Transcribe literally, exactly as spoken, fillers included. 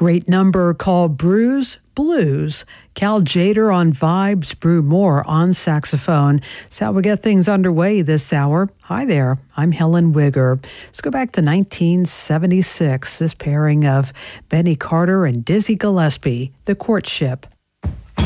great number called Brews Blues. Cal Tjader on vibes, Brew Moore on saxophone. That's how we get things underway this hour. Hi there, I'm Helen Wigger. Let's go back to nineteen seventy-six, this pairing of Benny Carter and Dizzy Gillespie, The Courtship.